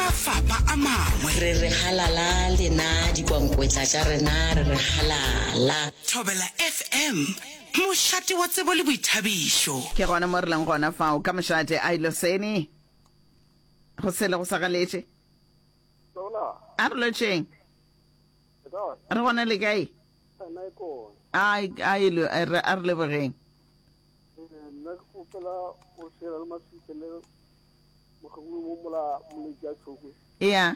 mafapha a mangwe. Re halala lena dikwankwetla tša rena re halala. Thobela FM, mošate wa tsebo le boithabišo. Ke gona mo re leng gona fao ka mošate a iloseni go sele go sagaletše a re lotšeng re gona le kae a re lebogeng yeah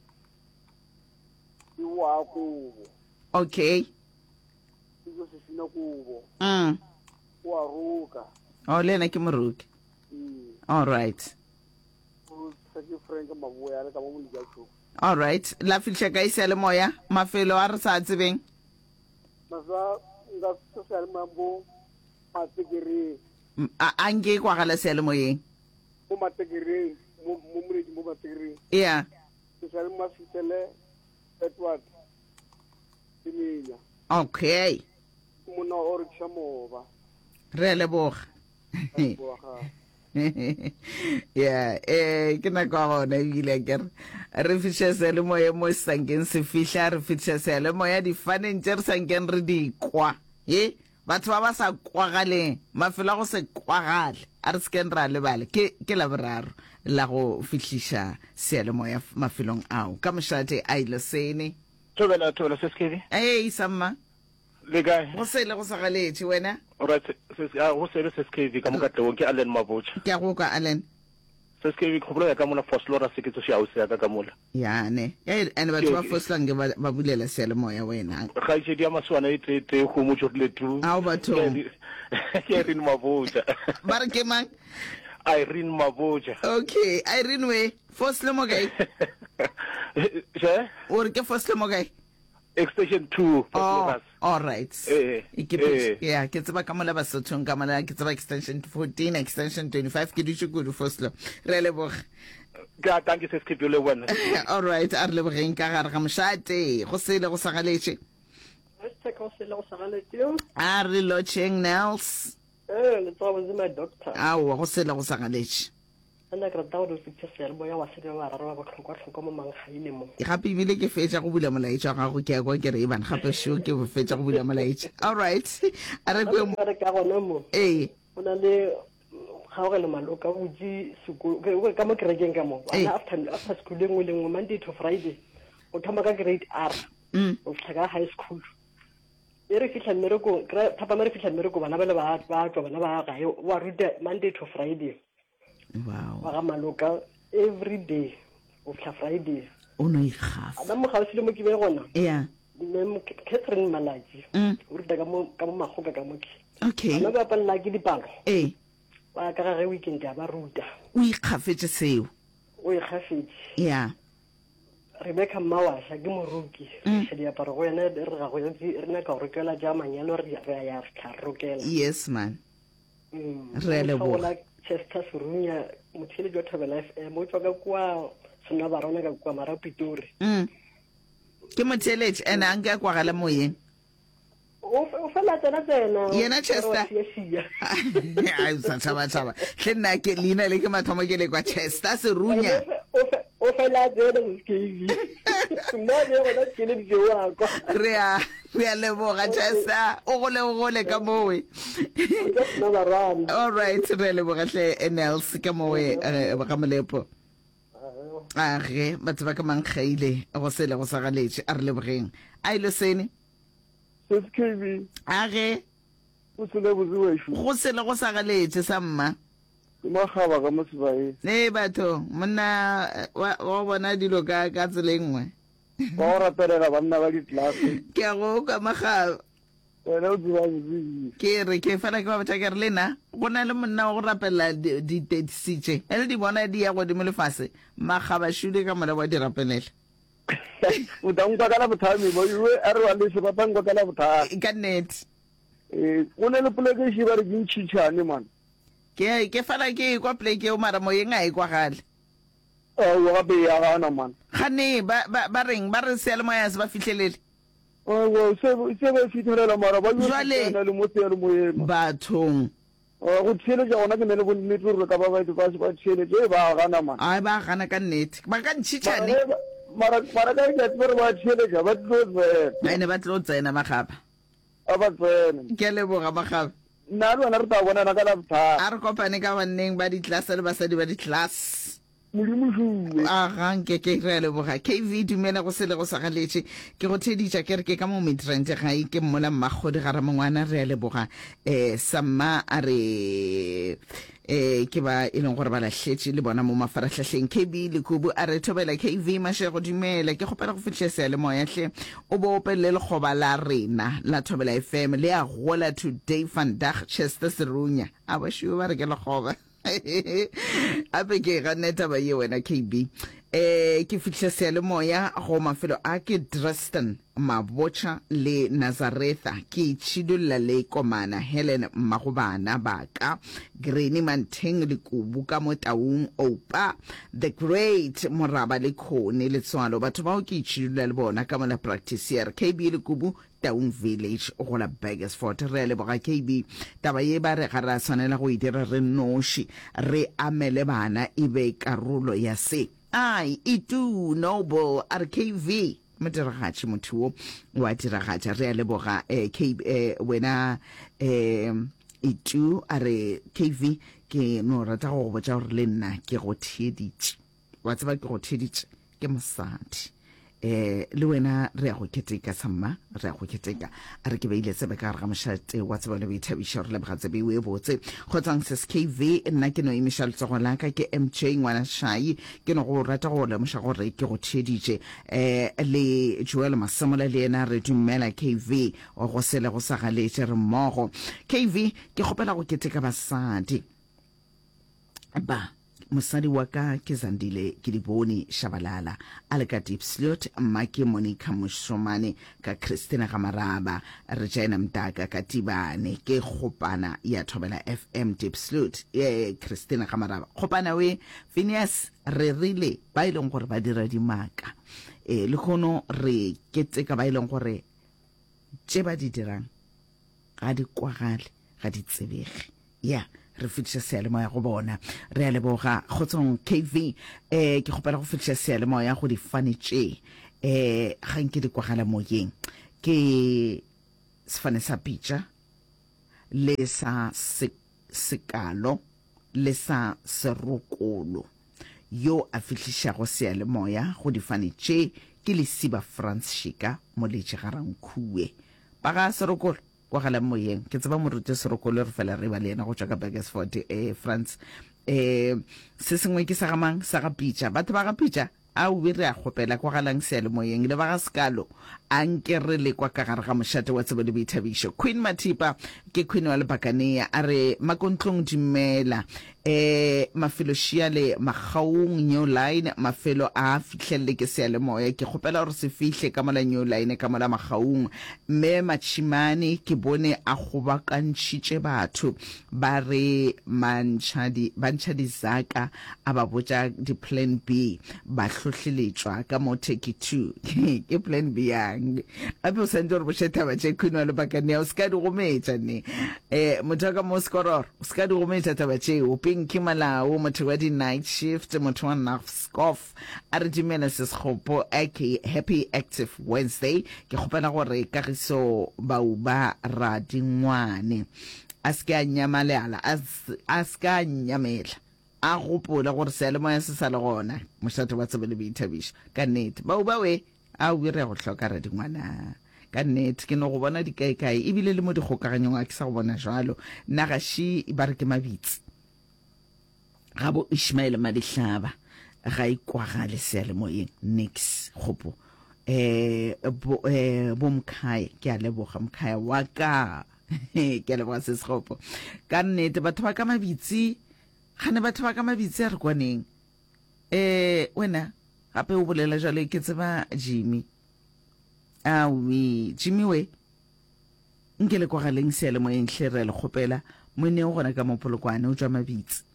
okay oh le ena ke moroki all right la fitlha ka isa le moya mafelo a re sa tsebeng a nke kwa gala se le moyeng yeah okay re leboga yeah ke na kwa gona ile ke re fitlhe se le moya mo sankeng se fihla re fitlhe se le moya di faneng tse re sankeng re di kwa batho ba ba sa kwagaleng mafelo go se kwagale a re skeng ra lebale ke la boraro la go fihlisha se le moya mafelong ao ka mošate a ile sene thobela se skedi samma le kae go sele go sagaletše wena right go sele se skedi ka moka tleo ke Allen Mabotja ke go ka Allen se skedi khopolo ya ka mona Foslora se ke tso ya usa ka mola ya ne ene batho ba Foslang ba bulela se le moya wena ga itse dia maswana e go mo tšotle tu ao batho ke Irene Mabotja ba re ke mang Irene Mabotja okay Irene we Fosle mo kae o re ke Fosle mo kae extension 2 all right yeah ke tseba ka mola basothong ka mola ke tseba extension 14 extension 25 ke ditse kudu Foslo re leboga ka thank you se skipule wena all right a re lebogeng ka gare ga mošate go sele go sagaletše a re lotšheng Nels le tsawa zima doctor awa go sele go sagaletše ana ka rata go fitša se le boya wa sele wa rara ba tlhokwa mo manghaile mo gape ebile ke fetša go bula molaetša ga go ke ya kwa ke re ban gape sho ke go fetša go bula molaetša all right a re go ka gona mo ona le ga go le maloka go ji sekolo ka mo kerekeng ka mo after school engwe le ngwe Monday to Friday o thoma ka grade R o fitla ka high school re fitla mmereko thapa mere fitla mmereko bana ba le ba tswa bana ba gae wa ruta Monday to Friday wow wa ga maloka every day of Friday o no ikgafa ana mo gausile mo ke be gona yeah mem Catherine Malaji o ruta ka mo magoka ka mo ke okay ana ba palla ke dipalo wa ka ga weekend ya ba ruta o ikgafetse seo o ikgafetse yeah Rebecca Mawasha ke moroki se dia paro go yena re ga go re na ka rokela ja manyalo re ya rokela yes man re le bo Chester Surunya motshele jo Thobela FM mo tswa ka kwa sona ba rona ka kwa mara Pitori ke motheletše ene a nke a kwagala moyeng o fela tsena yena Chester ai sa tshaba hle nna ke lena le ke mathomo ke le kwa Chester Surunya o fela tsena moskedi nna le gona ke le diwa kwa re a leboga Chester o gole ka mowe all right re leboga hle Nels ka mowe ba ka molepo ge batho ba ka mangkgaile go sele go sagaletše a re lebogeng a ile sene SKB ge go sele go sagaletše sa mma magaba ka mosibae batho monna wa bona dilo ka tsela nngwe ba o rapelela banna ba ditlase ke a go ka magaba wena o diba botse ke re ke fela ke ba batla ke re lena go na le monna wa go rapelela di-taxitše ene di bona di ya godimo lefase magaba šule ka mola wa di rapelela o tankwa ka la bothami bo iwe a re wa le sebapangwa ka la bothami ka nnete go ne le polekešhe ba re ke ntšhitšhane man ke fela ke kwa pleke o mara moyeng a e kwa gale wa gape ya gana man gane ba reng ba re sealemoya se ba fitlhelele se ba fitlhelela mara ba Jwale le motse ya le moyeng bathong go tsheletša gona ke ne le bonnete gore ka ba baitho ba tsheletše ba gana man ai ba gana ka nnete ba ka ntšhitšane mara ka ikatse gore ba tsheletša ba tlo tsena ane ba tlo tsena magaba a ba tsena ke leboga magaba nna le wena re tla bonana ka labotlhano a re kopane ka banneng ba ditlase le basadi ba ditlase modimosuwe a ganke ke re leboga KV dumela go se le go sagaletše ke go theditša ke re ke ka mo midrand gae ke mmola mmagodi gara mongwana re a leboga samma a re ke ba e leng gore ba latlhetše le bona mo mafaratlhatlheng KB Lekubu a re thobela KV Mashego dumela ke kgopela go fitlhe seyalemoyatlhe o bo opelele lekgoba la rena la Thobela FM le a gola today vandag Chester Serunya a bošio ba re ke lekgoba ape ke ga neta ba ye wena KB ke fitlhe seyalemoya go mafelo a ke Dresden Mabotja le Nazaretha ke itšhidolla le komana Helen Mmagobana baka Granny Manteng le Kubu ka mo Taung Opa the great Moraba le Khone le Tswalo batho bao ke itšhidolla le bona ka mola practitioner KB le Kubu Taung Village go la Burgersfort re le boga KB taba ye ba re ga ra tshwanela go idira re noši re amele bana ebe karolo ya se ai itu noble RKV modiragatši motho wa diragatša re a leboga wena itu a re KV ke no rata go botša gore le nna ke go theditše wa tseba ke go theditše ke mosadi le wena re a go keteka samma re a go keteka a re ke beile tsebe ka gare ga mošate wa tseba le boithabišo re leboga tsebe e botse kgotsang SKV nna ke no emiša letsogo laka ke MJ ngwana shai ke no go rata go lemoša gore ke go theditše le Joel Masemola le yena re dumela KV o go sele go sagaletše re mmogo KV ke kgopela go keteka basadi ba mosadi wa ka ke Zandile ke di bone Shabalala a le ka Deepslot Maki Monica Moshomane ka Christina Gamaraba Regina Mdaka ka Tibane ke Khopana ya Thobela FM Deepslot Christina Gamaraba Khopana we Phineas re rile ba ileng gore ba dira dimaka le khono re keteka ba ileng gore tše ba di dirang ga di kwagale ga di tsebege ya re fitlhe seyalemoya go bona re a leboga kgotsong KV ke kgopela go fitlhe seyalemoya go di fanetše ga nke di kwagala moyeng ke sefane sa pitša le sa sekalo le sa serokolo yo a fitlhišago seyalemoya go di fanetše ke Lesiba France Shika moletše garankhue ba ga serokolo kwa gala moyeng ke tseba moruti serokolo re fela re ba le yena go tšwa ka Burgersfort France se sengwe ke sa gamang sa ga pitša batho ba ga pitša a o re a gopela kwa galang seyalemoyeng le ba ga sekalo a nke re le kwa ka gare ga mošate wa tsebo le boithabišo Queen Matipa ke Queen wa Lebakanea a re makontlong dumela mafelo šiale magaung New Line mafelo a fihlelle ke seyalemoya ke kgopela gore se fihle ka mola New Line ka mola magaung mme Machimane ke bone a gobakantšhitše batho ba re bantšhadi zaka a ba botša di Plan B ba hlohleletšwa ka mo Take 2 ke Plan B yang ape o santse gore bošetaba tše Queen wa Lebakanea o ska di gometša ne motho ka mo skoror o ska di gometša taba tšeo Pinky Malao motho wa di night shift motho wa Nafscoff a re dumela sekgopo happy active Wednesday ke kgopela gore Kagiso Bauba ra dingwane a ska nyamala a ska nyamela a gopola gore seyalemoya se sa le gona mošate wa tsebe le boithabišo ka nnete Bauba we a o re go hloka ra dingwana ka nnete ke no go bona dikaekae ebile le mo dikgokaganyong a ke sa go bona jalo nna gaši ba re ke mabitsi ga bo Ishmael Madihlaba ga ikwagale seyalemoyeng nix gopo bo Mkhaya ke a leboga Mkhaya wa ka ke a leboga se segopo ka nnete batho ba ka mabitsi gane batho ba ka mabitsi a re kwaneng wena gape o bolela jalo ke tseba Jimmy oui Jimmy we nkele kwagaleng seyalemoyeng hle re le kgopela mone o gona ka mopolokwane o tšwa mabitsi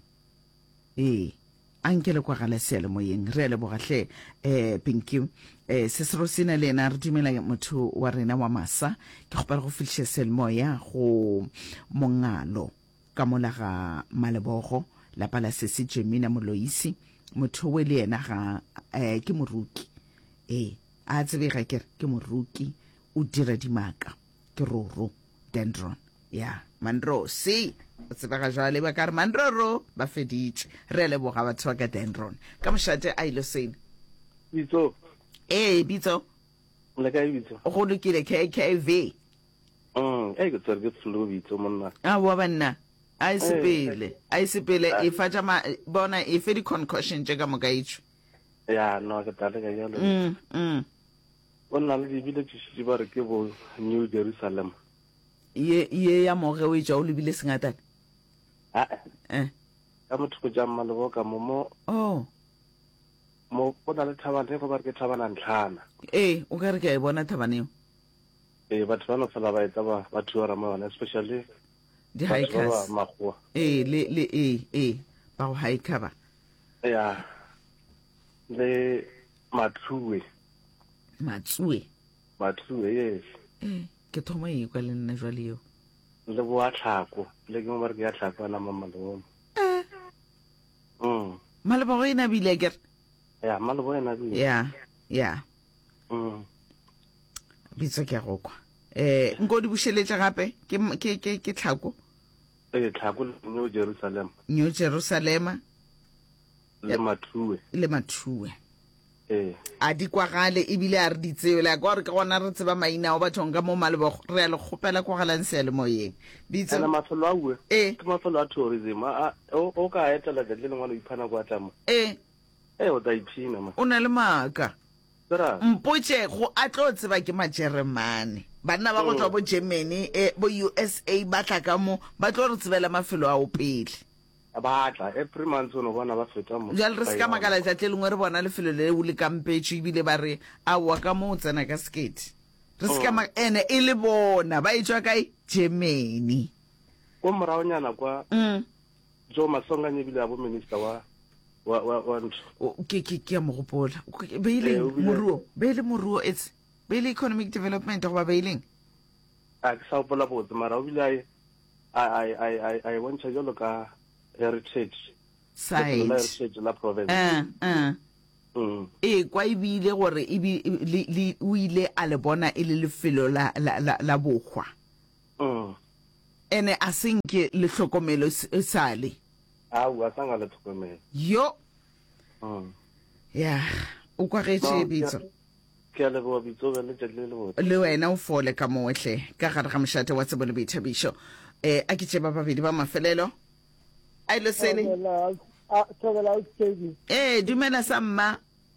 ankele kwa gala seyalemoyeng re le bogahle Pinky se serosina le ena re dumela motho wa rena wa masa ke kgopela go fitlhe seyalemoya go mongalo ka mola ga Malebogo la pala Sesi Jemina Moloisi motho we le yena ga ke moruki a tsebega ke moruki o dira dimaka ke Roro Dendron Manro si o tsebega jwale ba ka re Manroro ba feditse re leboga batho ka Dendron ka moshate a ile sene bitso bitso le ka bitso go lokile KKV ke tsere ke tslo bitso monna wa banna a isipele e faja bona e fe di concussion tse ka moka itšo no ke tale ka yalo bona le dibile tšitši ba re ke bo New Jerusalem ye ya moge o itša o lebile sengatane ka motho go ja Maleboga mo go na le thabane go ba re ke thabana ntlhana o ka re ke a e bona thabaneo batho ba no fela ba etsa ba thuara ma bona especially di hikers magwa ba go hiker ba le Matsue yes ke thoma e kwa le nna jwa leo le boa tlhako le ke mo ba re ke ya tlhako na Maleboga Maleboga ina bile ke Maleboga ina bile bitso ke go kwa nko di busheletša gape ke tlhako tlhako New Jerusalem le Mathue a di kwagale ebile a re di tseo la kwa re ke gona re tseba maina o bathong ka mo Malebogo re a le kgopela kwagalang sealemoyeng bitso ana mafelo a uwe ke mafelo a tourism o ka etela le ngwana iphana kwa tamo o ta iphina ma o na le maaka mpotse go a tlo tseba ke majeremane banna ba go tswa bo Germany bo USA ba tla ka mo ba tlo re tsebela mafelo a o pele batla every month no bona ba feta mo jalo re ska makala tla tlelengwe re bona lefelo le o le kampetse ebile ba re a wa ka mo tsena ka skate re ska ene e le bona ba itswa kae Germany ko morao nyana kwa jo Masonga nyebile abo minister wa ke ya mogopola beile moruo it's beile economic development go ba beileng a ke sa opola botse mara o bile I want to jolo ka heritage site la province kwa ibile gore o ile a le bona e le lefelo la bogwa ene a senke le hlokomelo sale wa sanga le tlhokomelo yo o kwa getše bitso ke le go bitso le tšele le wena o fole ka mohle ka gare ga mošate wa tsebo le boithabišo a ke tšeba babedi ba mafelelo a ile sene dumela sa mma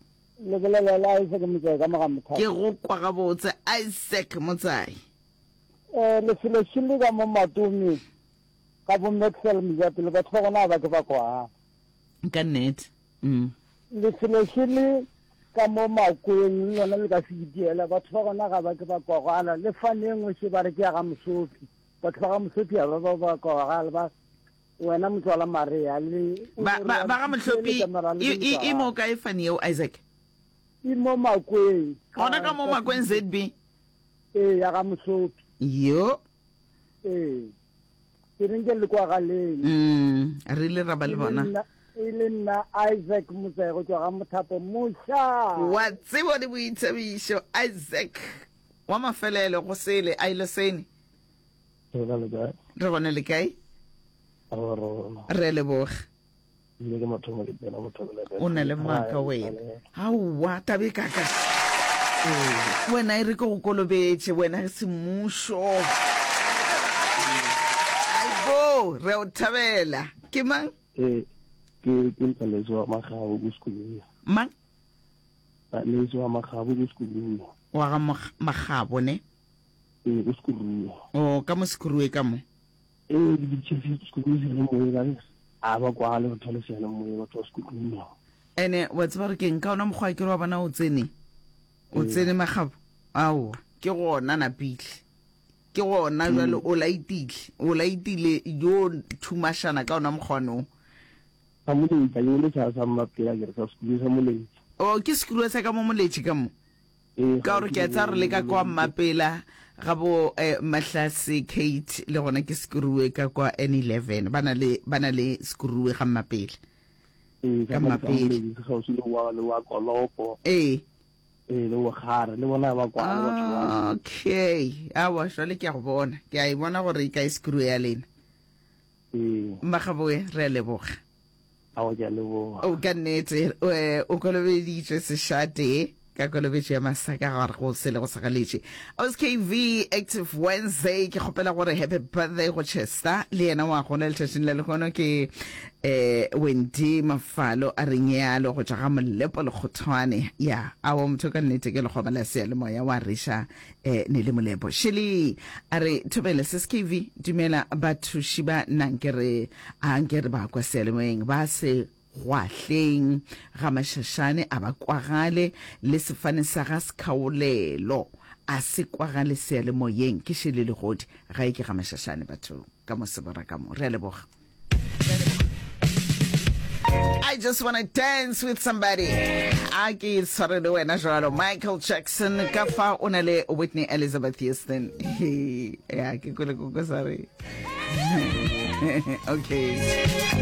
ke go kwa gabotse Isaac Motsai lefelo šile ka mo Matumi ka bo Maxwell Mjapile batho ba gona ba ke ba kwa ka nnete lefelo šile ka mo Makweng lona le ka se diela batho ba gona ga ba ke ba kwa le faneng se ba re ke ga Mosophi batho ba ga Mosophi ba kwa ba wena motswala Maria le ba ga Mosophi e mo ka e fane eo Isaac e mo Makweng gona ka mo Makweng ZB ya ga Mosophi yo ke renge le kwa galeng re le ra ba le bona ile nna Isaac Motsai go tswa ga Mothapo Musha wa tsebo le boithabišo Isaac wa mafelelo go sele a ile sene re gone le kae re leboga o na le maaka wena aowa tabe kaka wena e re ke go kolobetse wena semmušo aibo re o thabela ke mang ke ntalezo wa magabo go sekolong mang lezo wa magabo go sekolong wa ga magabo ne go sekolong o ka mo sekolong ka mo di tšhifi sekolong se le mo ga a ba kwa le thole se le mo ba tlo sekolong ene wa tseba re ke nka ona mogwa ke re wa bona o tsene magabo ao ke gona napile ke gona jalo o laitile yo thumashana ka ona mogwanong amuletša yo le sa mmapela ke re sa sekolo sa moletši ke sekolo sa ka mo moletši ka mo ka gore ke a tsa re le ka kwa mmapela ga bo Mahlasi Kate le gona ke Skuruwe ka kwa N11 bana le Skuruwe ga mapele ka mapele go se le wa Kolopo le wa Khara le bona ba kwa batho okay awa shole ke go bona ke a bona gore ka Skuruwe ya lena magaboe re leboga awa ja leboga o ka nnete o kolobeditse seshate ka kolobetše ya masaka gore go se le go sagaletše OSKV Active Wednesday ke kgopela gore happy birthday go Chester le yena wa gona letšatšing le legono ke Wendy Mafalo a reng yalo go tšwa ga Molepo le Kgothwane ya awo motho ka nnete ke lekgoma la sealemoya wa reša ne le Molepo Shili a re thobele SKV dumela bathuši ba nankere ba kwa sealemoyeng ba se gwahleng ga mashashane a ba kwagale le sefane sa ga sekhaolelo a se kwagale sealemoyeng ke Shile le godi ga ke ga mashashane batho ka mo sebora ka mo re leboga. I just want to dance with somebody. Aki sorry wena jwalo Michael Jackson ka fa o na le Whitney Elizabeth Houston. Ya ke kole go sorry. Okay.